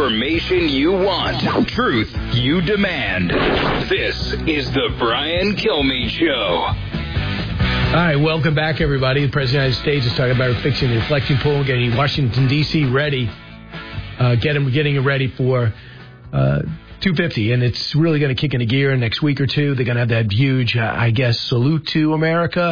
Information you want. Truth you demand. This is the Brian Kilmeade Show. All right, welcome back, everybody. The President of the United States is talking about fixing the inflection pool, getting Washington, D.C. ready, getting it ready for 250, and it's really going to kick into gear in the next week or two. They're going to have that huge, salute to America.